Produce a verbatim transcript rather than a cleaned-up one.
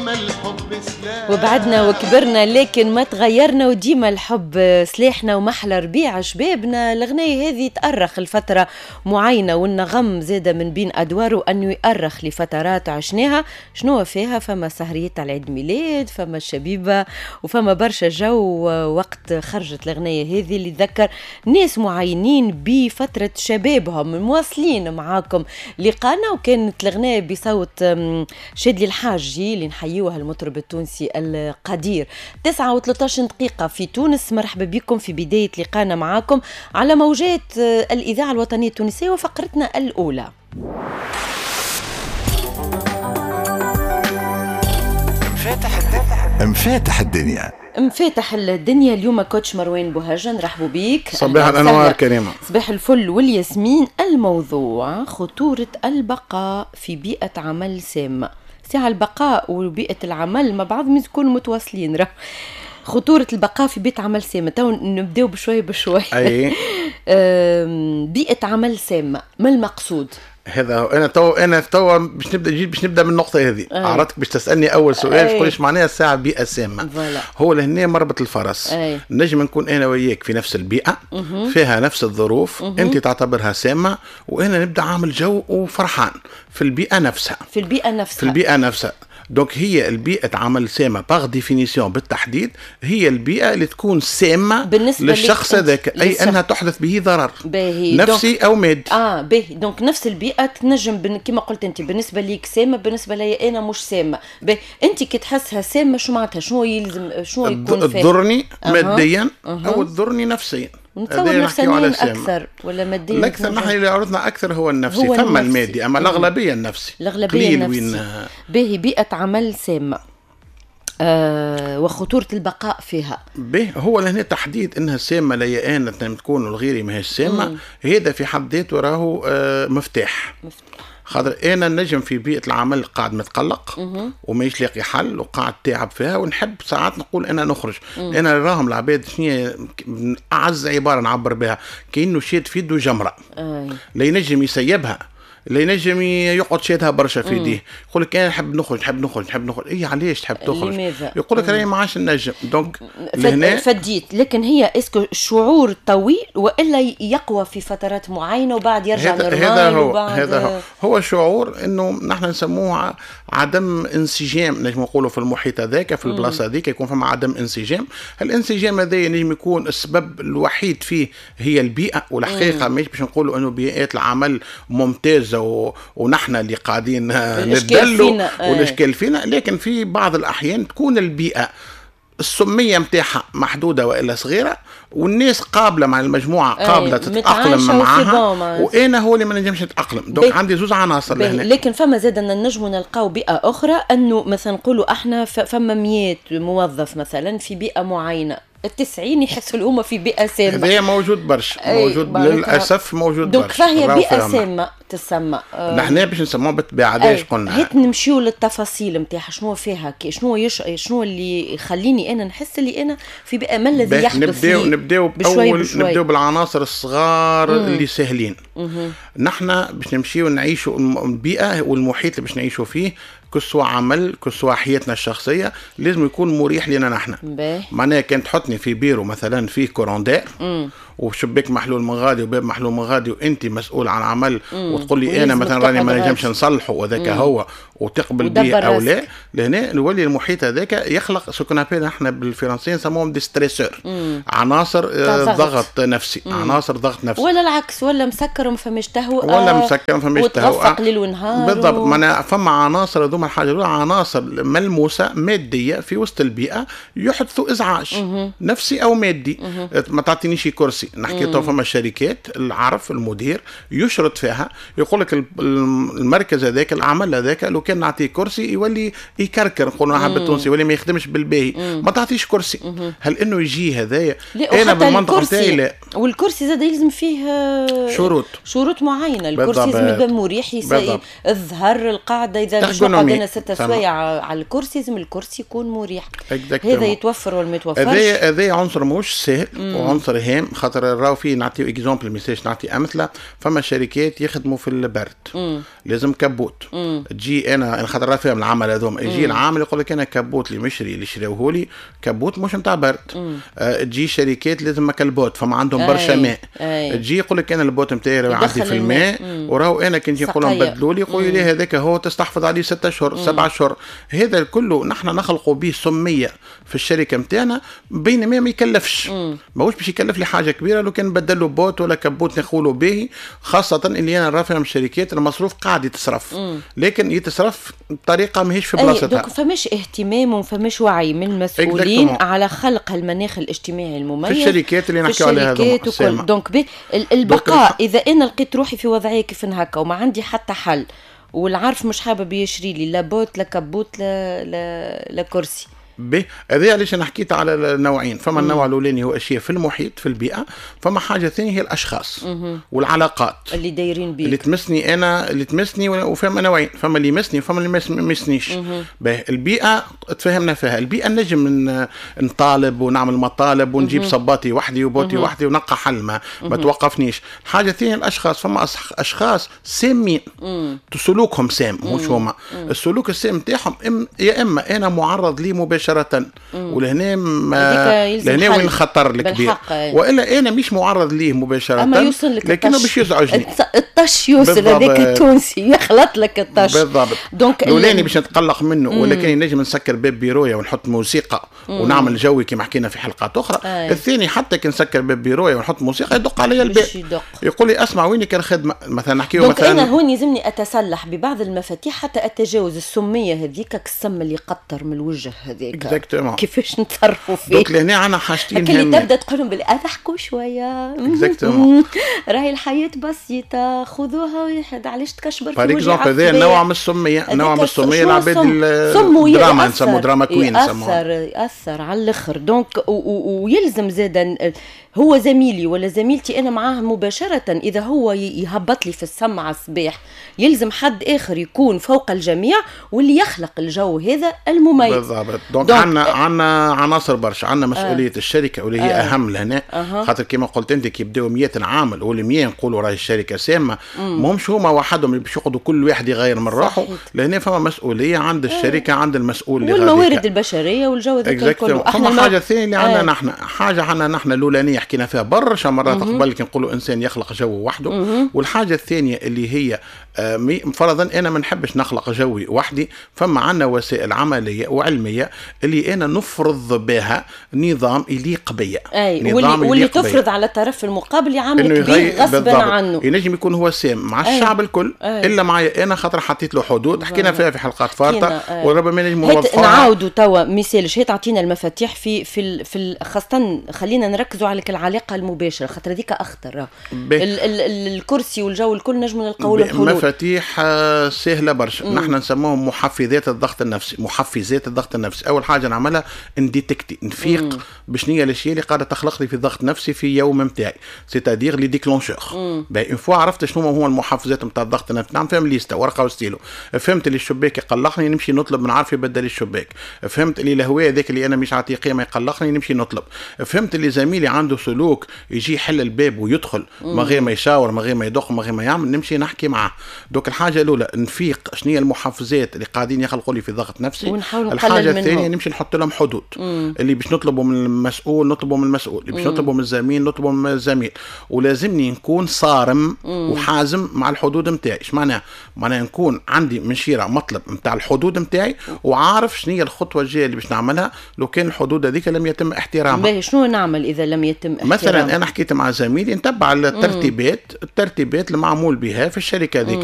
وديما الحب سلاح. وبعدنا وكبرنا لكن ما تغيرنا وديما الحب سلاحنا ومحلى ربيع شبابنا. الغنية هذه تأرخ لفترة معينة والنغم زاد من بين أدواره أنه يأرخ لفترات عشناها. شنو فيها؟ فما سهريات على عيد ميلاد، فما الشبيبة، وفما برشا جو وقت خرجت الغنية هذه اللي تذكر ناس معينين بفترة شبابهم. مواصلين معاكم لقانا وكانت الغنية بصوت شادلي الحاجي اللي نحيوها المطرب التونسي القدير. تسعة وثلاثة عشر دقيقة في تونس. مرحبا بكم في بداية لقانا معاكم على موجات الإذاعة الوطنية التونسية وفقرتنا الأولى. مفاتح الدنيا مفاتح الدنيا اليوم كوتش مروان بوهجة، نرحبوا بيك. صباح الأنوار كريمة. صباح الفل والياسمين. الموضوع خطورة البقاء في بيئة عمل سامة. ساعة البقاء وبيئة العمل مع بعض من يكونوا متواصلين. راه خطورة البقاء في بيئة عمل سامة. تو نبداو بشوي بشوي. أي بيئة عمل سامة ما المقصود؟ هذا انا تو انا تو باش نبدا جيت باش نبدا من النقطه هذه. أي. عرفتك باش تسالني اول سؤال تقول ايش معناها الساعه بيئه سامه. هو لهنا مربط الفرس. أي. نجم نكون انا وياك في نفس البيئه مه. فيها نفس الظروف مه. انت تعتبرها سامه وانا نبدا عامل جو وفرحان في البيئه نفسها في البيئه نفسها في البيئه نفسها دونك هي البيئة عمل سامة باغ ديفينيسيون بالتحديد هي البيئة اللي تكون سامة للشخص هذاك، أي للشخص. أنها تحدث به ضرر نفسي أو مادي. آه باهي. دونك نفس البيئة تنجم بن... كما قلت أنت بالنسبة ليك سامة، بالنسبة لي أنا مش سامة. باهي أنت كي تحسها سامة شو معناتها؟ شنو يلزم شنو يكون فيه؟ تضرني أه. ماديا أه. أو تضرني نفسيا. نتصور نفسانيا أكثر ولا ماديا؟ الأكثر نحن اللي عرضنا أكثر هو النفسي. هو ثم المادي أما الأغلبية النفسي. الأغلبية النفسي. باهي بيئة عمل سامة آه وخطورة البقاء فيها. به هو لهنا تحديد انها سامة ليانة تكون الغيري ماهيش سامة. هذا في حد ذاته راهو آه مفتاح. مفتاح خاطر انا نجم في بيئه العمل قاعد متقلق ومايش لاقي حل وقاعد تعب فيها ونحب ساعات نقول انا نخرج. مم. انا نراهم العباد شنو اعز عباره نعبر بها كانه شاد في يده جمره. آه. لا ينجم يسيبها، لا ينجم يقعد شادها برشا في يديه. يقول لك انا نحب نخرج نحب نخرج نحب نخرج. اي علاش تحب تخرج؟ لماذا؟ يقول لك راني ما عادش نجم. دونك لهنا فديت. لكن هي اسكو شعور طويل والا يقوى في فترات معينه وبعد يرجع نورمال؟ هذا هو وبعد هذا هو هو شعور انه نحن نسموه عدم انسجام. نجم نقولوا في المحيط هذاك في البلاصه هذيك يكون فما عدم انسجام. الانسجام هذا نجم يكون السبب الوحيد فيه هي البيئه. والحقيقه مش باش نقولوا انه بيئات العمل ممتازه و... ونحن اللي قاعدين ندلوا والاشكال فينا، لكن في بعض الاحيان تكون البيئه السميه متاعها محدوده والا صغيره والناس قابله مع المجموعه قابله تتاقلم معها وانا هو اللي ما نجمش نتاقلم. دونك عندي زوج عناصر لهنا. لكن فما زاد ان نجم نلقاو بيئه اخرى انه مثلا نقولوا احنا فما مية موظف مثلا في بيئه معينه التسعين يحسوا هما في بيئة سامة. هذا موجود برشا موجود للأسف موجود برشا. دونك فهي بيئة سامة تسمى. آه نحن باش نسموها بالطبيعة علاش قلنا هيك نمشيو للتفاصيل نتاعها شنو فيها كي شنو يش... شنو اللي يخليني أنا نحس اللي أنا في بيئة ما الذي يحدث نبداو لي نبداو بشوي بشوي. نبداو بالعناصر الصغار مم. اللي سهلين. مم. نحن باش نمشيو نعيشوا البيئة والمحيط اللي باش نعيشوا فيه كسوا عمل كسوا حياتنا الشخصية لازم يكون مريح لنا نحن. معناها كان تحطني في بيرو مثلا فيه كوروندير وشباك محلول من غادي وباب محلول من غادي وانت مسؤول عن عمل مم. وتقول لي انا مثلا راني ما نجمش نصلحه وذاك هو وتقبل بيه او لا. لهنا نولي المحيط هذاك يخلق سكنابين احنا بالفرنسيين نسموهم دي ستريسور. ضغط, ضغط نفسي. مم. عناصر ضغط نفسي ولا العكس ولا مسكر وما فماش تهوء ولا مسكر وما فماش تهوء وتغفق ليل ونهار بالضبط. و... ما فما عناصر هذوما الحاجه الاولى عناصر ملموسه ماديه في وسط البيئه يحدثوا ازعاج مم. نفسي او مادي. مم. ما تعطينيش كرسي نحكي تو فما شركات العرف المدير يشرط فيها يقول لك المركز هذاك العمل هذاك لو كان نعطيه كرسي يولي يكركر نقولوا حب التونسي يولي ما يخدمش بالباهي. ما تعطيش كرسي. مم. هل انه يجي هذايا انا بالمنطقه نتاعي لا. والكرسي زاد يلزم فيه شروط شروط معينه. الكرسي لازم يبقى مريح الظهر القاعده اذا مش نقعد انا ستة سوايع على الكرسي لازم الكرسي يكون مريح. هذا يتوفر ولا ما يتوفرش. هذا هذا عنصر مش سهل وعنصر هام خاطر خاطر راهو في نعطيو اكزومبل ميساج نعطي امثله. فما شركات يخدموا في البرد مم. لازم كبوت مم. تجي انا خاطر راه فاهم العمل هذوما يجي العامل يقول لك انا كبوت اللي مشري اللي شراوه لي كبوت مش نتاع برد. آه تجي شركات لازم كالبوت فما عندهم برشا ماء. تجي يقول لك انا البوت نتاعي راه يعدي في الماء وراهو انا كي نجي نقول لهم بدلوا لي يقولوا لي هذاك هو تستحفظ عليه ستة اشهر سبعة اشهر. هذا كله نحن نخلقوا به سميه في الشركه نتاعنا بينما ما يكلفش ماهوش باش يكلف لي حاجه كبيره لو كان نبدل له بوت ولا كبوت نقولوا به. خاصه اللي انا رافع من الشركات المصروف قاعد يتصرف مم. لكن يتصرف بطريقه ماهيش في بلاصتها. دونك فماش اهتمام وفماش وعي من المسؤولين exactly. على خلق المناخ الاجتماعي المميز في الشركات اللي نحكي عليها هذوما. دونك البقاء اذا انا لقيت روحي في وضعيه كيف هكا وما عندي حتى حل والعارف مش حابب يشري لي لا بوت لا كبوت لا لا, لا كرسي به هذا علاش انا حكيت على النوعين. فما النوع الاولاني هو اشياء في المحيط في البيئه. فما حاجه ثانيه هي الاشخاص مم. والعلاقات اللي دايرين بيك اللي تمسني انا اللي تمسني. وفما نوعين فما اللي يمسني وفما اللي ما يمسنيش. به البيئه تفهمنا فيها. البيئه نجم نطالب ونعمل مطالب ونجيب صباتي وحدي وبوتي مم. وحدي ونقى حل ما, ما توقفنيش. الحاجه الثانيه الاشخاص. فما اشخاص سامين سلوكهم سام مش هما السلوك السام تاعهم يا اما انا معرض ليه مباشره ولهنا لهنا وين الخطر الكبير والا انا مش معرض ليه مباشره لكنه باش يزعجني. الطش يوصل هذاك التونسي يخلط لك الطش بالضبط. دونك الاولاني باش نتقلق منه ولكن نجم نسكر باب بيرويا ونحط موسيقى مم. ونعمل جوي كما حكينا في حلقات اخرى. آه. الثاني حتى كي نسكر باب بيرويا ونحط موسيقى يدق علي الباب يقول لي اسمع وينك الخدمه مثلا نحكيو مثلا. انا هون يلزمني اتسلح ببعض المفاتيح حتى اتجاوز السميه هذيك السم اللي يقطر من الوجه هذيك كيفاش نتصرفوا فيه. دونك لهنا عنا حاجتين اللي تبدا تقول لهم اضحكوا شويه راهي الحياه بسيطه خذوها ويحد علاش تكشبر في وجهي. هذا نوع من السميه نوع من السميه العباد الدراما نسموه دراما كوين يأثر يأثر على الاخر. دونك ويلزم زادا هو زميلي ولا زميلتي انا معاه مباشره اذا هو يهبط لي في السمع الصباح يلزم حد اخر يكون فوق الجميع واللي يخلق الجو هذا المميز بالضبط. دونك عندنا عندنا عناصر برشا. عندنا مسؤوليه آه. الشركه واللي هي آه. اهم لهنا آه. خاطر كما قلت انت كي يبداو مية عامل والمية نقولوا راهي الشركه سامه ماهمش هما وحدهم اللي باش يقعدوا كل واحد يغير من روحه. لهنا فما مسؤوليه عند الشركه آه. عند المسؤول اللي والموارد البشريه والجو ذاك كله. احنا حاجه الم... ثانيه اللي عندنا آه. نحن حاجه عندنا نحن الاولانيه حكينا فيها برشا مرات قبل كي نقولوا انسان يخلق جو وحده مم. والحاجه الثانيه اللي هي آه فرضا انا ما نحبش نخلق جوي وحدي. فما عندنا وسائل عمليه وعلميه اللي انا نفرض بها نظام يليق بيا. اي واللي, واللي تفرض بيا. على الطرف المقابل يعمل كبير غصبا عنه. ينجم يكون هو سام مع أي. الشعب الكل أي. الا معي انا خاطر حطيت له حدود حكينا فيها في حلقات فارطه وربما نجم نوضحوها. نعاودوا توا مثال شي تعطينا المفاتيح في في في خاصه خلينا نركزوا على العلاقه المباشره خاطر هذيك اخطر. ال ال الكرسي والجو الكل نجم نلقاو له حلول. مفاتيح سهله برشا. نحن نسموهم محفزات الضغط النفسي. محفزات الضغط النفسي اول حاجه نعملها نديتكتي نفيق بشنية الاشياء اللي قاعده تخلق لي في ضغط نفسي في يوم نتاعي سيتادير لي ديكلونشور. باهي اون فوا عرفت شنو هو المحفزات نتاع الضغط النفسي نعم فهم ليستا ورقه وستيلو. فهمت اللي الشباك يقلقني نمشي نطلب من عارف يبدل الشباك. فهمت اللي الهواء ذاك اللي انا مش عاطيه قيمه يقلقني نمشي نطلب. فهمت اللي زميلي عنده سلوك يجي يحل الباب ويدخل من غير ما يشاور من غير ما يدق من غير ما يعمل نمشي نحكي معاه. دوك الحاجه الاولى نفيق شنو هي المحفزات اللي قاعدين يخلقوا لي في ضغط نفسي. الحاجه الثانيه نمشي نحط لهم حدود. مم. اللي باش نطلبوا من المسؤول نطلبوا من المسؤول اللي باش نطلبوا من الزميل نطلبوا من الزميل ولازمني نكون صارم مم. وحازم مع الحدود نتاعي. ايش معناها؟ معناها نكون عندي منشيره مطلب نتاع الحدود نتاعي وعارف شنو هي الخطوه الجايه اللي باش نعملها لو كان الحدود هذيك لم يتم احترامها. باهي شنو نعمل اذا لم يتم احترامها؟ مثلا انا حكيت مع زميلي نتبع الترتيبات الترتيبات اللي معمول بها في الشركه هذيك